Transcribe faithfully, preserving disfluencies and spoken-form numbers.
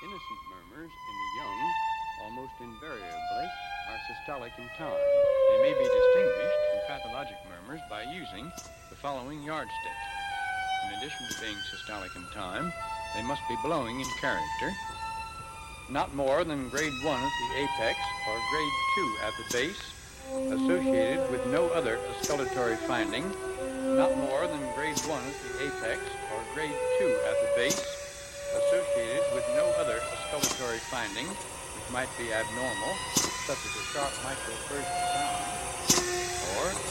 Innocent murmurs in the young, almost invariably, are systolic in time. They may be distinguished from pathologic murmurs by using the following yardsticks. In addition to being systolic in time, they must be blowing in character, not more than grade one at the apex or grade two at the base, associated with no other oscillatory finding, not more than grade one at the apex or grade two at the base, associated with no other oscillatory finding which might be abnormal, such as a sharp microburst sound, or